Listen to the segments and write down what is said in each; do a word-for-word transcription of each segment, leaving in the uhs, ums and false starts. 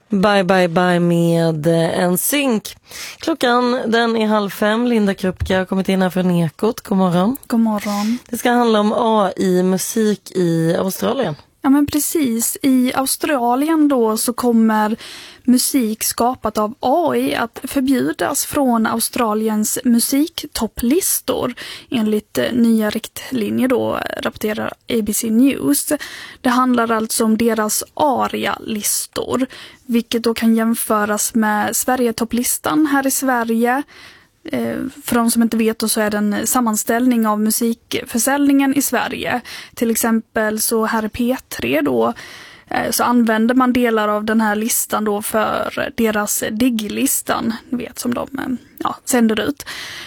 Bye bye bye med en synk. Klockan den är halv fem. Linda Krupke har kommit in här från Ekot. God morgon. God morgon. Det ska handla om A I-musik i Australien. Ja men precis, i Australien då så kommer musik skapat av A I att förbjudas från Australiens musiktopplistor enligt nya riktlinjer då, rapporterar A B C News. Det handlar alltså om deras aria-listor, vilket då kan jämföras med Sverige-topplistan här i Sverige. För de som inte vet då så är det en sammanställning av musikförsäljningen i Sverige. Till exempel så här i P tre då så använder man delar av den här listan då för deras Digi-listan, ni vet, som de ja, sänder ut.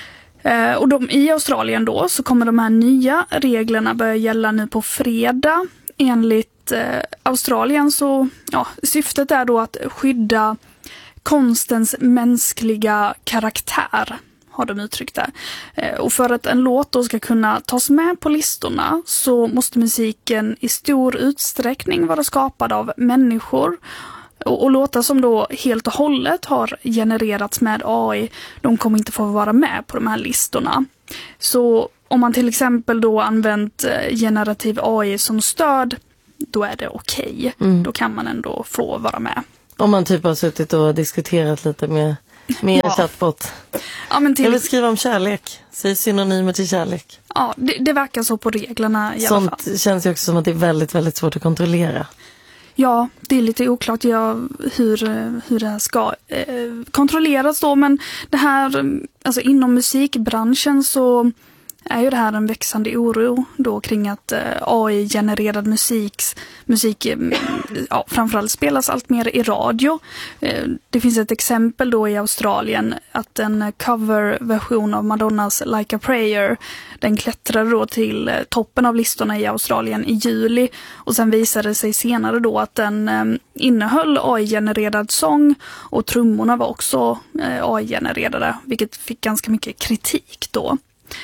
Och de, i Australien då så kommer de här nya reglerna börja gälla nu på fredag. Enligt eh, Australien så ja, syftet är då att skydda konstens mänskliga karaktär, har de uttryckt det. Och för att en låt då ska kunna tas med på listorna så måste musiken i stor utsträckning vara skapad av människor. Och, och låtar som då helt och hållet har genererats med A I, de kommer inte få vara med på de här listorna. Så om man till exempel då använt generativ A I som stöd, då är det okej. Okay. Mm. Då kan man ändå få vara med. Om man typ har suttit och diskuterat lite med, med ja. en chattbot. Ja, men till... Jag vill skriva om kärlek. Säg synonymer till kärlek. Ja, det, det verkar så på reglerna i Sånt alla fall. Känns ju också som att det är väldigt, väldigt svårt att kontrollera. Ja, det är lite oklart ja, hur, hur det här ska eh, kontrolleras då. Men det här, alltså inom musikbranschen så är ju det här en växande oro då kring att eh, A I-genererad musik, musik ja, framförallt spelas allt mer i radio. Eh, det finns ett exempel då i Australien att en coverversion av Madonnas Like a Prayer, den klättrade då till eh, toppen av listorna i Australien i juli och sen visade det sig senare då att den eh, innehöll A I-genererad sång och trummorna var också eh, A I-genererade, vilket fick ganska mycket kritik då.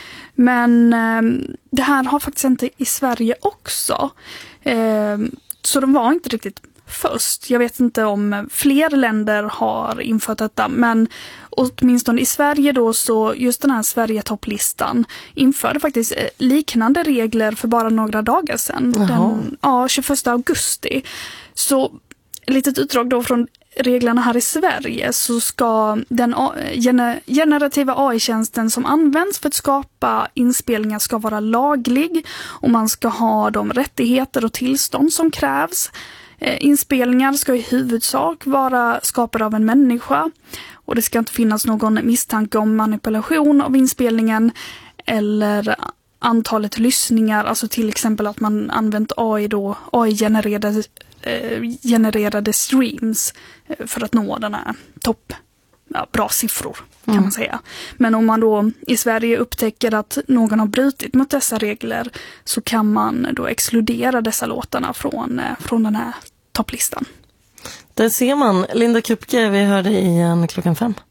Men eh, det här har faktiskt inte i Sverige också. Eh, så de var inte riktigt först. Jag vet inte om fler länder har infört detta. Men åtminstone i Sverige då så just den här Sverige-topplistan införde faktiskt liknande regler för bara några dagar sedan. Den, ja, tjugoförsta augusti. Så litet utdrag då från reglerna här i Sverige så ska den gener- generativa A I-tjänsten som används för att skapa inspelningar ska vara laglig och man ska ha de rättigheter och tillstånd som krävs. Eh, inspelningar ska i huvudsak vara skapade av en människa och det ska inte finnas någon misstanke om manipulation av inspelningen eller antalet lyssningar, alltså till exempel att man använt A I då, A I-genererade genererade streams för att nå den här topp, ja, bra siffror kan mm. man säga. Men om man då i Sverige upptäcker att någon har brutit mot dessa regler så kan man då exkludera dessa låtarna från, från den här topplistan. Där ser man. Linda Krupke, vi hörde igen klockan fem.